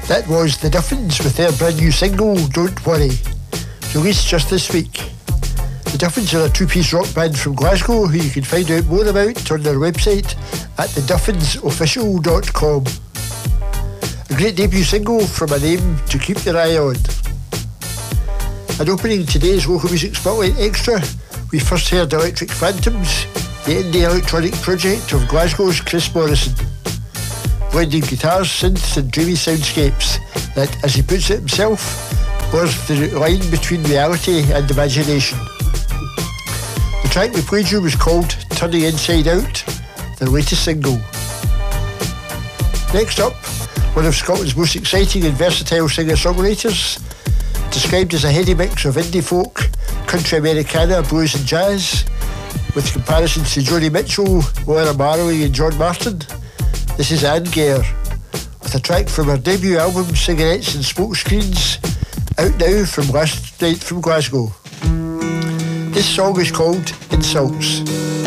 That was The Duffins with their brand new single, Don't Worry, released just this week. The Duffins are a two-piece rock band from Glasgow who you can find out more about on their website at theduffinsofficial.com. A great debut single from a name to keep your eye on. And opening today's Local Music Spotlight Extra, we first heard Electric Phantoms, the indie electronic project of Glasgow's Chris Morrison, blending guitars, synths and dreamy soundscapes that, as he puts it himself, blurs the line between reality and imagination. The track we played you was called Turning Inside Out, their latest single. Next up, one of Scotland's most exciting and versatile singer-songwriters, described as a heady mix of indie folk, country Americana, blues and jazz, with comparisons to Joni Mitchell, Laura Marley and John Martin. This is Anne Gare, with a track from her debut album Cigarettes and Smokescreens, out now from last night from Glasgow. This song is called Insults.